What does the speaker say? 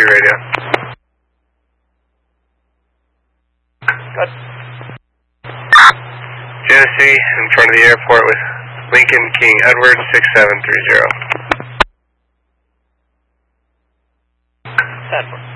your radio. Good. Genesee in front of the airport with Lincoln King Edward 6730. Edward.